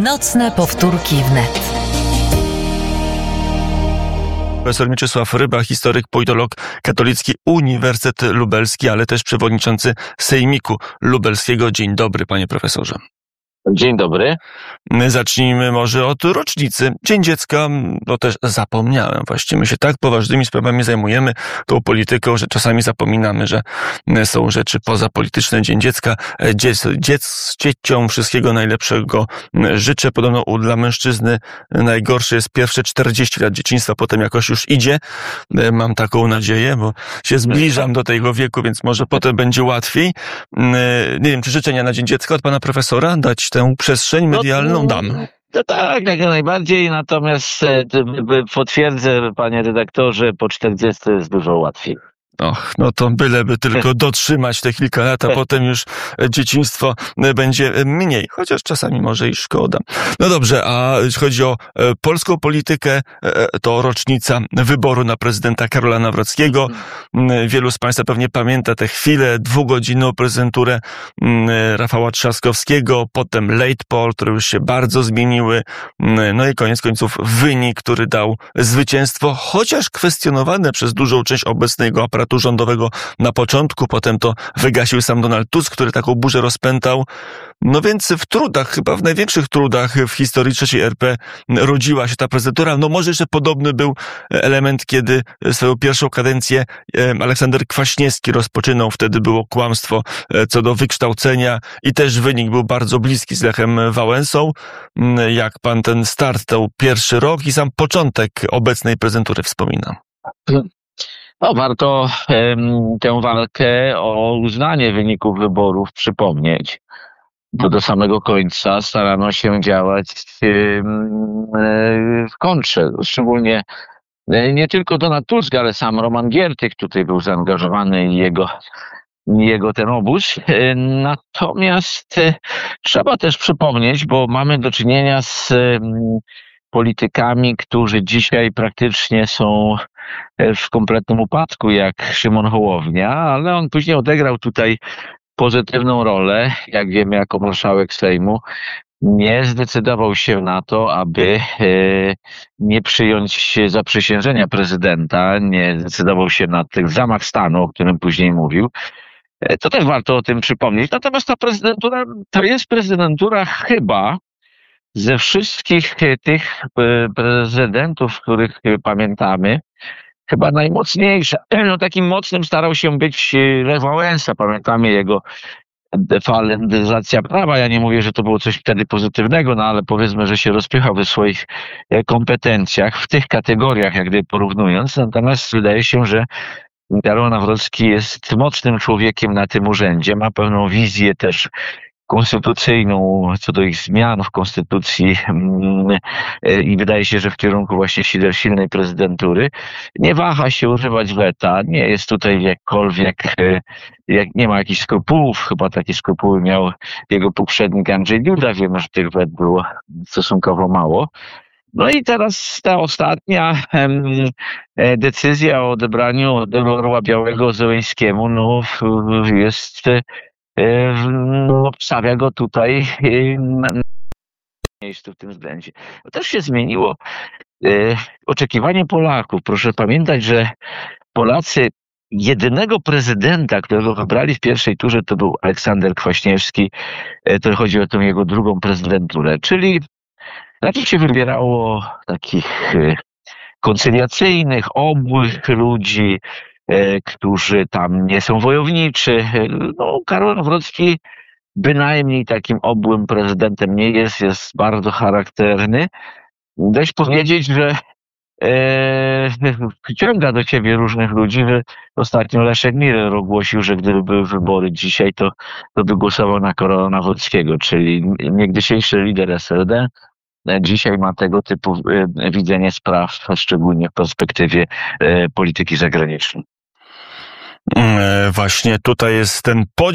Nocne powtórki wnet. Profesor Mieczysław Ryba, historyk, politolog, Katolicki Uniwersytet Lubelski, ale też przewodniczący Sejmiku Lubelskiego. Dzień dobry, panie profesorze. Dzień dobry. Zacznijmy może od rocznicy. Dzień Dziecka, no też zapomniałem właściwie. My się tak poważnymi sprawami zajmujemy, tą polityką, że czasami zapominamy, że są rzeczy pozapolityczne. Dzień Dziecka. Dzieciom wszystkiego najlepszego życzę. Podobno dla mężczyzny najgorsze jest pierwsze 40 lat dzieciństwa, potem jakoś już idzie. Mam taką nadzieję, bo się zbliżam do tego wieku, więc może potem będzie łatwiej. Nie wiem, czy życzenia na Dzień Dziecka od pana profesora dać tę przestrzeń medialną? Dam. To tak, jak najbardziej, natomiast potwierdzę, panie redaktorze, po 40 jest dużo łatwiej. Och, no to byleby tylko dotrzymać te kilka lat, a potem już dzieciństwo będzie mniej, chociaż czasami może i szkoda. No dobrze, a jeśli chodzi o polską politykę, to rocznica wyboru na prezydenta Karola Nawrockiego. Wielu z państwa pewnie pamięta tę chwilę, 2-godzinną prezenturę Rafała Trzaskowskiego, potem late poll, które już się bardzo zmieniły, no i koniec końców wynik, który dał zwycięstwo, chociaż kwestionowane przez dużą część obecnego aparatu rządowego na początku, potem to wygasił sam Donald Tusk, który taką burzę rozpętał. No więc w trudach, chyba w największych trudach w historii III RP rodziła się ta prezydentura. No może jeszcze podobny był element, kiedy swoją pierwszą kadencję Aleksander Kwaśniewski rozpoczynał. Wtedy było kłamstwo co do wykształcenia i też wynik był bardzo bliski z Lechem Wałęsą. Jak pan ten start, ten pierwszy rok i sam początek obecnej prezydentury wspomina? No, warto tę walkę o uznanie wyników wyborów przypomnieć. Bo do samego końca starano się działać w kontrze. Szczególnie nie tylko Donald Tusk, ale sam Roman Giertych tutaj był zaangażowany i jego ten obóz. Natomiast trzeba też przypomnieć, bo mamy do czynienia z politykami, którzy dzisiaj praktycznie są w kompletnym upadku, jak Szymon Hołownia, ale on później odegrał tutaj pozytywną rolę, jak wiemy, jako marszałek Sejmu. Nie zdecydował się na to, aby nie przyjąć zaprzysiężenia prezydenta, nie zdecydował się na ten zamach stanu, o którym później mówił. To też warto o tym przypomnieć. Natomiast ta prezydentura to jest prezydentura chyba ze wszystkich tych prezydentów, których pamiętamy, chyba najmocniejsza. No, takim mocnym starał się być Lech Wałęsa. Pamiętamy jego defalendryzacja prawa. Ja nie mówię, że to było coś wtedy pozytywnego, no ale powiedzmy, że się rozpychał we swoich kompetencjach w tych kategoriach, jak gdyby porównując. Natomiast wydaje się, że Karol Nawrocki jest mocnym człowiekiem na tym urzędzie. Ma pewną wizję też konstytucyjną, co do ich zmian w konstytucji i wydaje się, że w kierunku właśnie silnej prezydentury. Nie waha się używać weta, nie jest tutaj nie ma jakichś skrupułów, chyba takie skrupuły miał jego poprzednik Andrzej Duda, wiemy, że tych wet było stosunkowo mało. No i teraz ta ostatnia decyzja o odebraniu Orła Białego Zełenskiemu, no jest stawia go tutaj na miejscu w tym względzie. To też się zmieniło oczekiwanie Polaków. Proszę pamiętać, że Polacy jedynego prezydenta, którego wybrali w pierwszej turze, to był Aleksander Kwaśniewski. To chodzi o tę jego drugą prezydenturę. Czyli raczej się wybierało takich koncyliacyjnych, obłych ludzi, którzy tam nie są wojowniczy. No, Karol Nawrocki bynajmniej takim obłym prezydentem nie jest, jest bardzo charakterny. Dość powiedzieć, że wciąga do siebie różnych ludzi. Ostatnio Leszek Miller ogłosił, że gdyby były wybory dzisiaj, to by głosował na Karola Nawrockiego, czyli niegdysiejszy lider SLD. Dzisiaj ma tego typu widzenie spraw, szczególnie w perspektywie polityki zagranicznej. Właśnie tutaj jest ten podział.